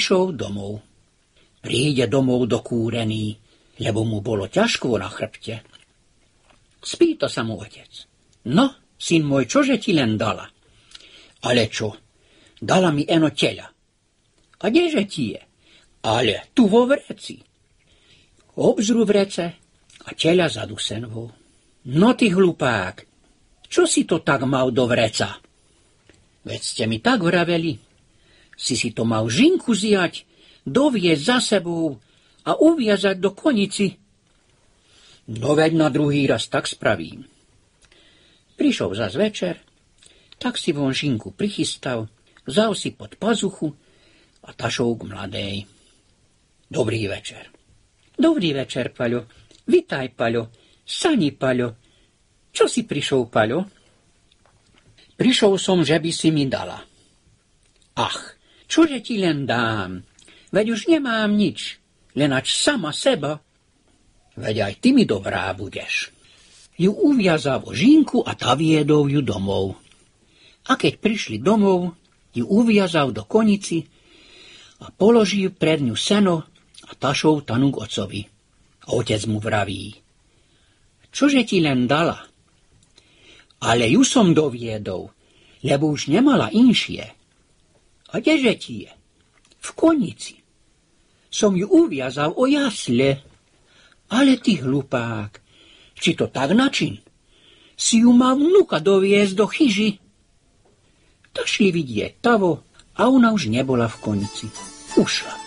Šol domov. Príde domov dokúrený, lebo mu bolo ťažko na chrbte. Spýta sa mu otec. No, syn môj, čože ti len dala? Ale čo? Dala mi eno teľa. A kdeže ti je? Ale tu vo vreci. Obzru vrece a teľa zadusenovou. No ty hlupák, čo si to tak mal do vreca? Veď ste mi tak vraveli. Si to mal žinku zjať, doviesť za sebou a uviazať do konici. No veď na druhý raz tak spravím. Prišiel zas večer, tak si von žinku prichystal, vzal si pod pazuchu a tašol k mladej. Dobrý večer. Dobrý večer, Paľo. Vitaj, Paľo. Sani, Paľo. Čo si prišiel, Paľo? Prišiel som, že by si mi dala. Ach, čože ti len dám? Veď už nemám nič, len ač sama seba. Veď aj ty mi dobrá budeš. Ju uviazal vo žinku a tá viedol ju domov. A keď prišli domov, ju uviazal do konici a položil pred ňu seno a tašou tanu k ocovi. A otec mu vraví, čože ti len dala? Ale ju som doviedol, lebo už nemala inšie. A kdeže ti je? V konici. Som ju uviazal o jasle. Ale ty hlupák, či to tak način? Si ju mal vnuka doviesť do chyži. Tak šli vidieť tavo a ona už nebola v konici. Ušla.